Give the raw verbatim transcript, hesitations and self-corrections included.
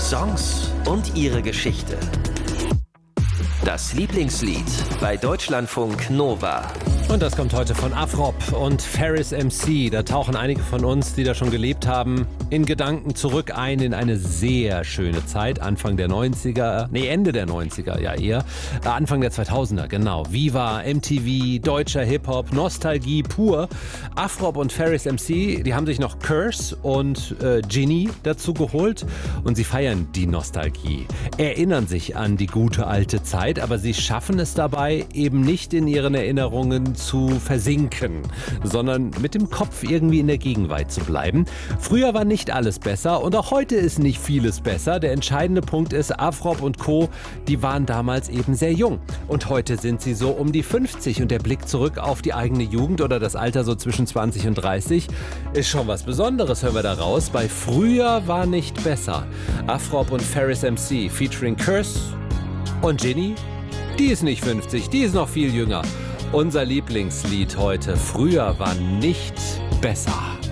Songs und ihre Geschichte. Das Lieblingslied bei Deutschlandfunk Nova. Und das kommt heute von Afrop und Ferris M C. Da tauchen einige von uns, die da schon gelebt haben, in Gedanken zurück ein in eine sehr schöne Zeit. Anfang der neunziger, nee, Ende der neunziger, ja eher. Äh, Anfang der zweitausender, genau. Viva, M T V, deutscher Hip-Hop, Nostalgie pur. Afrop und Ferris M C, die haben sich noch Curse und äh, Ginny dazu geholt. Und sie feiern die Nostalgie. Erinnern sich an die gute alte Zeit, aber sie schaffen es dabei eben nicht in ihren Erinnerungen zu versinken, sondern mit dem Kopf irgendwie in der Gegenwart zu bleiben. Früher war nicht alles besser und auch heute ist nicht vieles besser. Der entscheidende Punkt ist, Afrop und Co., die waren damals eben sehr jung. Und heute sind sie so um die fünfzig und der Blick zurück auf die eigene Jugend oder das Alter so zwischen zwanzig und dreißig ist schon was Besonderes, hören wir da raus. Bei Früher war nicht besser. Afrop und Ferris M C featuring Curse und Ginny, die ist nicht fünfzig, die ist noch viel jünger. Unser Lieblingslied heute, Früher war nicht besser.